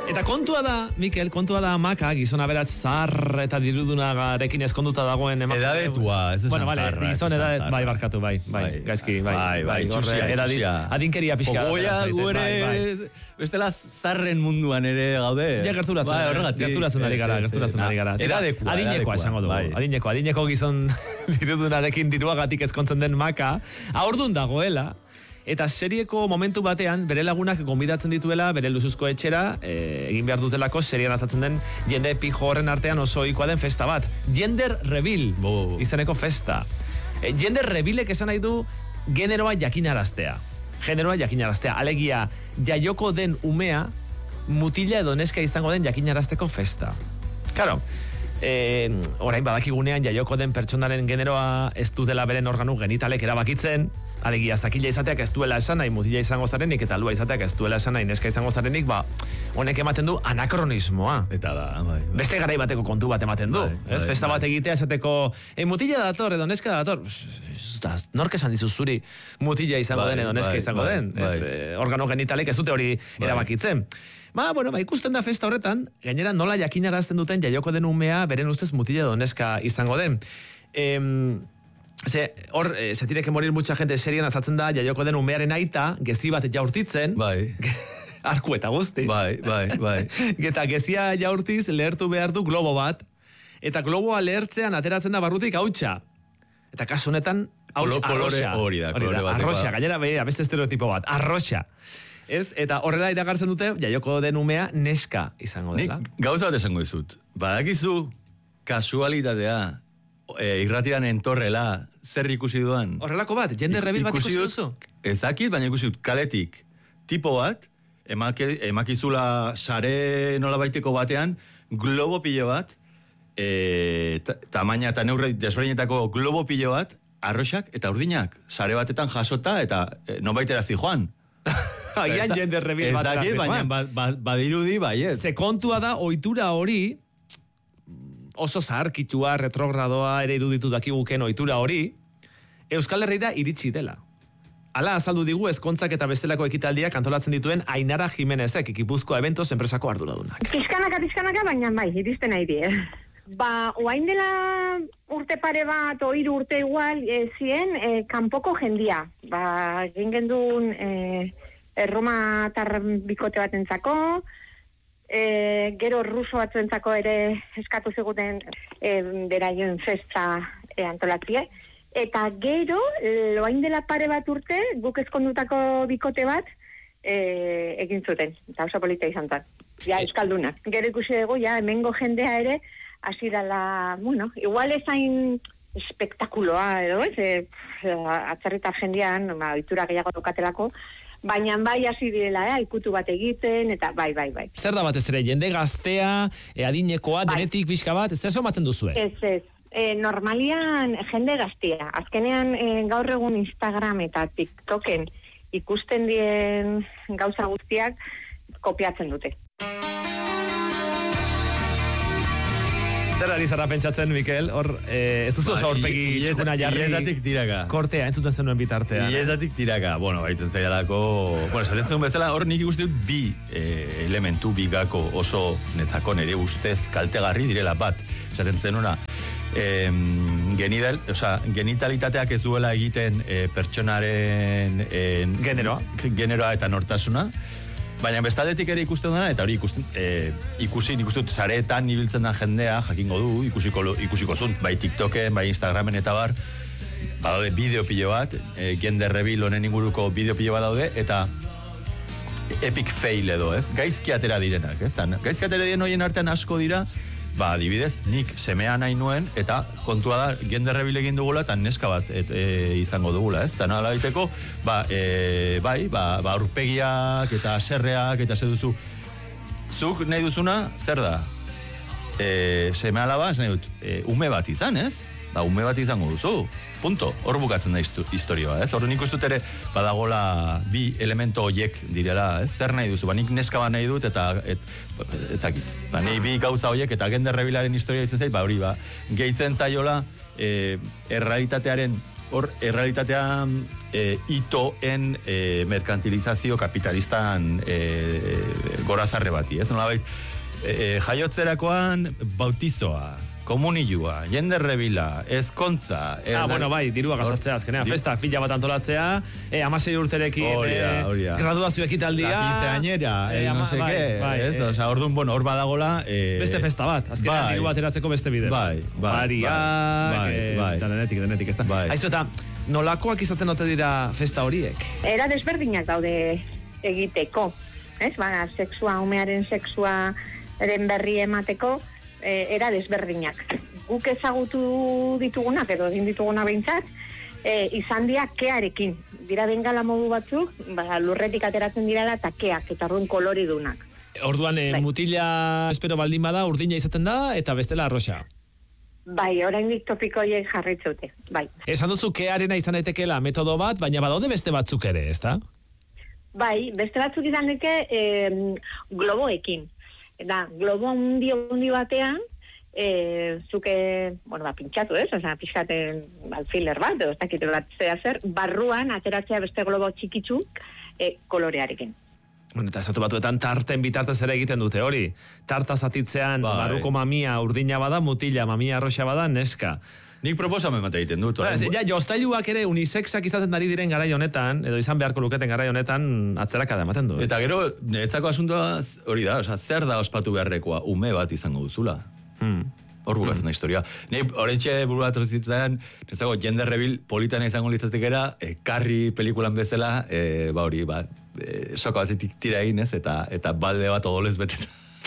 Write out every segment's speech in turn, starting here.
Eta kontua da, Mikel, Maka, gizona beratz zahar eta dirudunagarekin ezkonduta dagoen emakume. Edadetua, ez esan zarra. Gizon edadet, bai, barkatu, bai, gaizki, bai, txusia. Adinkeria pixka. Ogoia, guere, bestela zarren munduan ere gaude. Ja, gerturatzen ari gara. Edadekoa. Adinekoa esango dugu. Adineko gizon dirudunarekin diruagatik ezkontzen den Maka, aurdun dagoela. Eta serieko momentu batean, bere lagunak gonbidatzen dituela, bere luzuzko etxera, egin behar dutelako serian azatzen den jende pijo horren artean oso ohikoa den festa bat. Gender reveal, izeneko festa. Gender revealek esan nahi du generoa jakinaraztea. Alegia, jaioko den umea, mutila edo neska izango den jakinarazteko festa. Claro, orain badakigunean jaioko den pertsonaren generoa ez dutela beren organu genitalek erabakitzen, alegia zakila izateak ez duela esan nahi mutila izango zarenik eta lua izateak ez duela esan nahi neska izango zarenik, honek ematen du anakronismoa. Eta da, bai. Beste garai bateko kontu bat ematen du. Festa bat egitea esateko, mutila dator edo neska dator. Nork esan dizu zuri mutila izango den edo neska izango den. Organo genitalek ez dute hori erabakitzen. Ikusten da festa horretan, gainera nola jakinarazten duten jaioko den umea beren ustez mutila edo neska izango den. Se tiene que morir mucha gente serian azatzen da jaioko den umearen aita, gezi bat jaurtitzen. Bai. Arku eta guzti. Bai. Eta gezia jaurtiz lehertu behar du globo bat, eta globoa lehertzean ateratzen da barrutik hautsa. Eta kasu honetan, arroxa. Hori da, kolore bat. Arroxa, gainera beste estereotipo bat, arroxa. Eta horrela iragartzen dute, jaioko den umea neska izango dela. Nik gauza bat esango dizut. Badakizu, kasualitatea, irratian entorrela, zer ikusi duan. Horrelako bat, gender reveal bat ikusi duzu? Ezakit, baina ikusi dut, kaletik, tipo bat, emakizula sare nola baiteko batean, globo pilo bat, tamaina eta neurre desberdinetako globo pilo bat, arroxak eta urdinak, sare batetan jasota eta nonbaitera zijoan. Agian gender reveal bat. Ezakit, baina badirudi, baiet. Ze kontua da, ohitura hori, oso zaharkitua, retrogradoa ere iruditu dakiguken ohitura hori, Euskal Herrira iritsi dela. Hala azaldu digu ezkontzak eta bestelako ekitaldiak antolatzen dituen Ainara Jimenezek, Gipuzkoa Eventos enpresako arduradunak. Pizkanaka, baina bai, iristen nahi die. Oain dela urte pare bat, o 3 urte igual, zien, kanpoko jendia. Egin gendun Erromatar bikote batentzako, gero ruso batzuentzako ere eskatu ziguten beraien festa antolatie. Eta gero, loain dela pare bat urte, guk ezkondutako bikote bat egin zuten. Eta oso polita izan zen. Ja, euskaldunak. Gero ikusi dugu, hemengo jendea ere, hasi dela, igual ezain espektakuloa, edo, atzerritar jendean, ohitura gehiago dukatelako, baina bai hasi direla, ikutu bat egiten, eta bai. Zer da batez ere, jende gaztea, adinekoa, denetik pixka bat, zer somatzen duzue? Ez. Normalian jende gaztea. Azkenean gaur egun Instagram eta TikToken ikusten dien gauza guztiak kopiatzen dute. Zer ari zara pentsatzen, Mikel? Ez duzu oso horpegi txukuna jarri. Iletatik tiraka. Kortea, entzuten zenuen bitartean. Iletatik tiraka. Baitzen zailako... esaten zen bezala, hor nik ikusten dut bi elementu, bi gako oso netzako nire ustez kaltegarri direla bat. Esaten zenuna, genitalitateak ez duela egiten pertsonaren generoa eta nortasuna. Baina bestaldetik ere ikusten dena, eta hori nik dut sareetan ibiltzen da jendea, jakingo du, ikusiko zuen, bai TikToken, bai Instagramen eta bar, badaude bideo pilo bat, gender reveal honen inguruko bideo pilo bat daude, eta epic fail edo, ez? Gaizki atera direnak, ez? Gaizki atera diren horien artean asko dira, adibidez, nik semea nahi nuen, eta kontua da, gender reveal egin dugula, eta neska bat izango dugula, ez? Eta nola baiteko, aurpegiak, eta serreak, eta zeduzu. Zuk nahi duzuna, zer da? Semea alaba, ez nahi dut, ume bat izan, ez? Ume bat izango duzu. Punto. Hor bukatzen da historioa, ez? Hor nik ustut ere badagola bi elemento horiek direla, ez? Zer nahi duzu? Nik neska bat nahi dut eta ezakit. Nahi bi gauza horiek eta gender revealaren historia ditzen zait, hori gehitzen zaiola errealitatearen itoen merkantilizazio kapitalistan gorazarre bati, ez? Nolabait, jaiotzerakoan bautizoa, komunilua, jende rebila, ezkontza... bueno, bai, dirua gastatzea azkenean, festa, fila bat antolatzea, 16 urterekin, graduazio ekitaldia... La quinceañera, no sé qué, ez? Osa, orduan, bueno, hor badagola... Beste festa bat, azkenean diru bat eratzeko beste bide. Bai. Eta denetik, ez da. Aizu, eta nolakoak izaten ote dira festa horiek? Era desberdinak daude egiteko, ez? Sexua, umearen sexua, berri emateko, era desberdinak. Guk ezagutu ditugunak, edo egin ditugunak behintzat, izan dira kearekin. Dira bengala modu batzuk, lurretik ateratzen direla eta keak, eta arrun koloridunak. Orduan, mutila espero baldin bada, urdina izaten da, eta bestela arroxa. Bai, oraindik topiko horiek jarritzeute, bai. Esan duzu kearena izan daitekeela metodo bat, baina badaude beste batzuk ere, ezta? Bai, beste batzuk izan deke globoekin. Da, globo hundi batean, zuke, pintxatu ez, pixkaten alfiler bat, edo ez dakit bat zer, barruan ateratzea beste globo txikitzuk kolorearekin. Eta esatu batuetan tarten bitartez ere egiten dute hori. Tarta zatitzean barruko mamia urdina bada, mutila mamia arroxa bada, neska. Nik proposamen bat egiten dut. Jostailuak ere unisexak izaten ari diren garai honetan, edo izan beharko luketen garai honetan, atzerakada ematen du. Eta gero, netzako asuntoa hori da, zer da ospatu beharrekoa, ume bat izango duzula. Hor bukatzen da historia. Nei, horretxe buru bat zitzen, netzako, jende rebil politana izango litzatekera, Carrie pelikulan bezala, soka batetik tira eginez, eta balde bat odolez beten.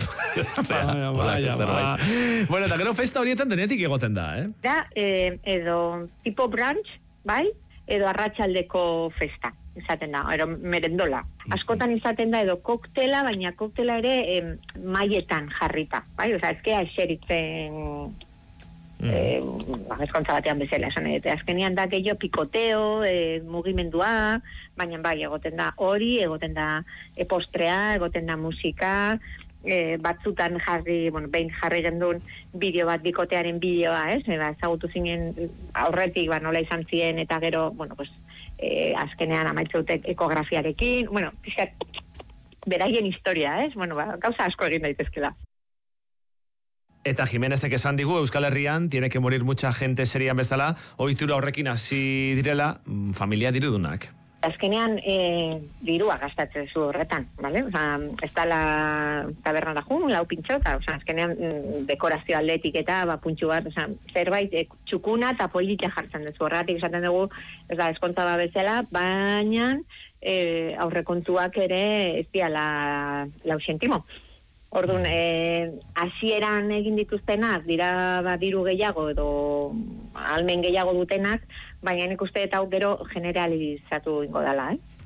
Bueno, eta gero festa horietan denetik egoten da, Da, edo tipo brunch, bai? Edo arratsaldeko festa, izaten da, edo merendola. Askotan izaten da edo koktela, baina koktela ere maietan jarrita, bai? Osa, ezkea eseritzen ezkontza batean bezala, esan edete. Azkenian da gehiago pikoteo, mugimendua, baina bai, egoten da hori, egoten da postrea, egoten da musika, batzutan behin jarri gendun bideo bat, bikotearen bideoa, ezagutu zinen aurretik, nola izan ziren, eta gero, azkenean amaitzeutek ekografiarekin, pixkat, beraien historia, gauza asko egin daitezkela. Eta Jimenezek esan digu, Euskal Herrian, tiene que morir mucha gente serian bezala, ohitura horrekin hasi direla, familia dirudunak. Azkenean, dirua gastatzen zu horretan, bale? Ez da la tabernara jun, lau pintxota, azkenean dekorazio atletik eta puntxu bat, zerbait txukuna eta polita jartzen duzu horretik, esaten dugu, ez da eskontza bezala, baina aurrekontuak ere ez dira lau zentimo. Orduan, hasieran egin dituztenak, dira diru gehiago edo almen gehiago dutenak, baina nik uste eta gero generalizatu ingo dela,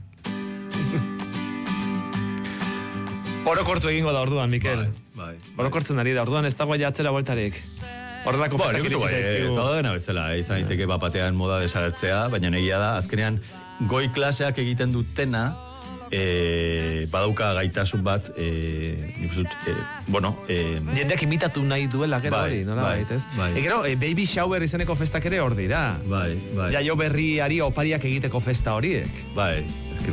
Orokortu egingo da orduan, Mikel. Bai. Orokortzen ari da, orduan ez dago jatzera bueltarik. Horrelako festak iritsi zaizkigu. Zaudena bezala, izan daiteke bapatean moda desagertzea, baina egia da, azkenean goi klaseak egiten dutena, badauka gaitasun bat, jendeak imitatu nahi duela, gero hori, nola baitez? Gero, baby shower izeneko festak ere hor dira. Bai. Jaio berriari opariak egiteko festa horiek. Bai,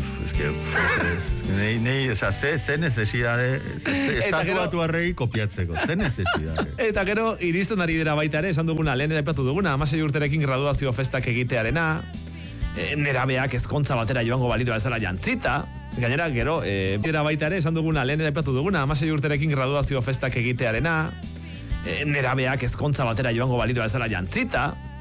ze necesidade, estatu batu arregi kopiatzeko, ze necesidade. Eta gero, iristen ari dira baita ere, esan duguna, lehen epatu duguna, 16 urterekin graduazio festak egitearena, nerabeak ezkontza batera joango baliro bezala jantzita, gainera, gero, dira baita ere, esan duguna, lehen epatu duguna, 16 urterekin graduazio festak egitearena, nerabeak ezkontza batera joango baliro bezala jantzita,